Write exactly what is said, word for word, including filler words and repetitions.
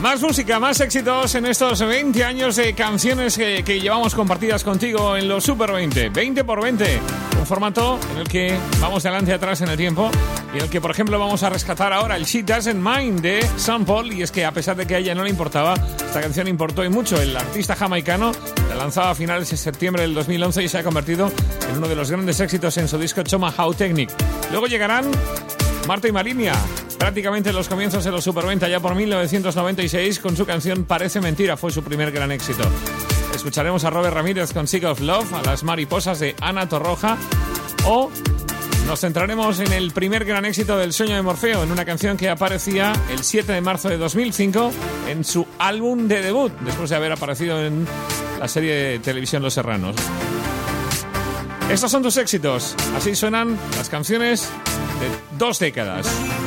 Más música, más éxitos en estos veinte años de canciones que, que llevamos compartidas contigo en los Super veinte. veinte por veinte. Un formato en el que vamos de adelante y atrás en el tiempo y en el que, por ejemplo, vamos a rescatar ahora el She Doesn't Mind de Sean Paul. Y es que, a pesar de que a ella no le importaba, esta canción importó y mucho. El artista jamaicano la lanzaba a finales de septiembre del dos mil once y se ha convertido en uno de los grandes éxitos en su disco Tomahawk Technique. Luego llegarán Marta y Marinia, prácticamente en los comienzos de los Super veinte, ya por mil novecientos noventa y seis, con su canción Parece Mentira, fue su primer gran éxito. Escucharemos a Robert Ramírez con Sick of Love, a Las Mariposas de Ana Torroja, o nos centraremos en el primer gran éxito del Sueño de Morfeo, en una canción que aparecía el siete de marzo de dos mil cinco en su álbum de debut, después de haber aparecido en la serie de televisión Los Serranos. Estos son tus éxitos, así suenan las canciones de dos décadas.